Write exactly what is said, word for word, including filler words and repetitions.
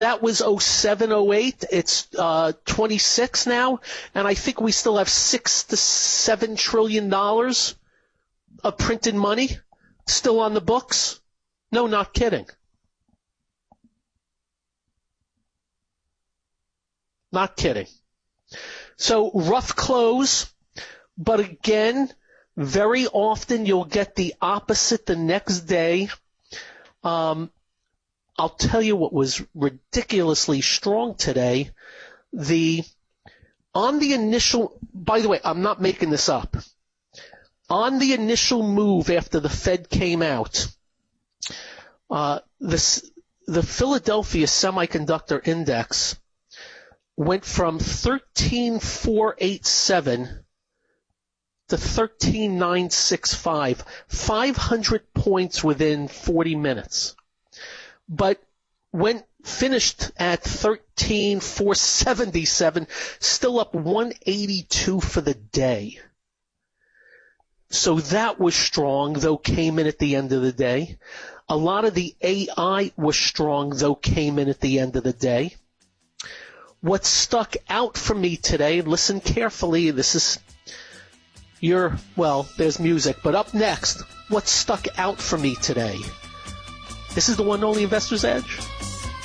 That was oh seven, oh eight. It's uh, twenty-six now, and I think we still have six to seven trillion dollars of printed money still on the books. No, not kidding. Not kidding. So rough close, but again, very often you'll get the opposite the next day. Um, I'll tell you what was ridiculously strong today. The on the initial, by the way, I'm not making this up. On the initial move after the Fed came out, uh, this, the Philadelphia Semiconductor Index went from thirteen thousand four hundred eighty-seven to thirteen thousand nine hundred sixty-five, five hundred points within forty minutes. But went finished at thirteen thousand four hundred seventy-seven, still up one hundred eighty-two for the day. So that was strong, though came in at the end of the day. A lot of the A I was strong, though came in at the end of the day. What stuck out for me today, listen carefully, this is your, well, there's music, but up next, what stuck out for me today? This is the one and only Investor's Edge.